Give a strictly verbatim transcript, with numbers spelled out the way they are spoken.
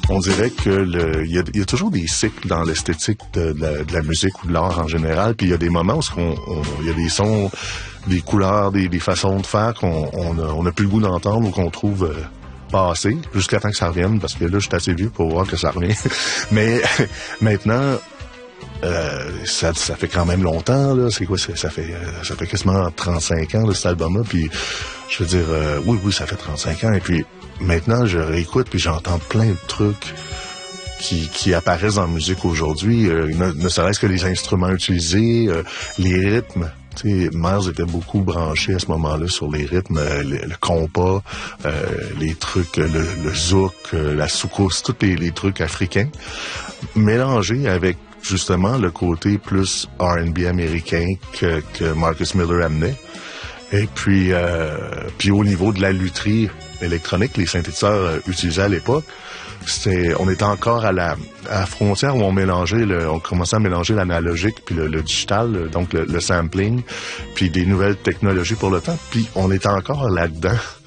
on dirait que le, il y a, il y a toujours des cycles dans l'esthétique de, de, la, de la musique ou de l'art en général. Puis il y a des moments où on, on, il y a des sons, des couleurs, des, des façons de faire qu'on on a, on a plus le goût d'entendre ou qu'on trouve euh, pas assez, jusqu'à temps que ça revienne, parce que là, je suis assez vieux pour voir que ça revient. Mais maintenant, euh, ça, ça fait quand même longtemps, là. C'est quoi? Ça fait, ça fait quasiment trente-cinq ans, là, cet album-là. Puis, je veux dire, euh, oui, oui, ça fait trente-cinq ans. Et puis, maintenant, je réécoute, puis j'entends plein de trucs qui, qui apparaissent dans la musique aujourd'hui. Euh, ne, ne serait-ce que les instruments utilisés, euh, les rythmes. Tu sais, Miles était beaucoup branché à ce moment-là sur les rythmes, euh, le, le compas, euh, les trucs, le, le zouk, euh, la soukous, tous les, les trucs africains, mélangés avec justement le côté plus R and B américain que, que Marcus Miller amenait. Et puis, euh, puis au niveau de la lutherie électronique, les synthétiseurs euh, utilisés à l'époque, c'était, on était encore à la, à la frontière où on mélangeait, le, on commençait à mélanger l'analogique puis le, le digital, donc le, le sampling, puis des nouvelles technologies pour le temps. Puis on était encore là-dedans.